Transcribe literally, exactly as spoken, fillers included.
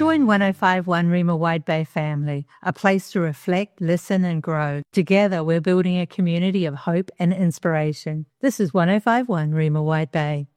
Join one oh five point one Rima Wide Bay family, a place to reflect, listen and grow. Together we're building a community of hope and inspiration. This is one oh five point one Rima Wide Bay.